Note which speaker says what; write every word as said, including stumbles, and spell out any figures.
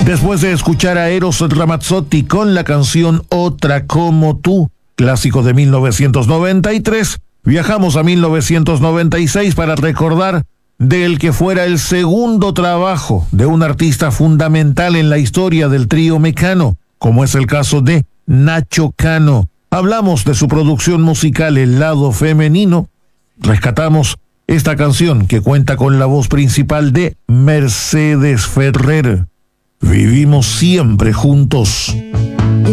Speaker 1: Después de escuchar a Eros Ramazzotti con la canción Otra como tú, clásico de mil novecientos noventa y tres, viajamos a mil novecientos noventa y seis para recordar del que fuera el segundo trabajo de un artista fundamental en la historia del trío Mecano, como es el caso de Nacho Cano. Hablamos de su producción musical El lado femenino. Rescatamos esta canción que cuenta con la voz principal de Mercedes Ferrer. Vivimos siempre juntos.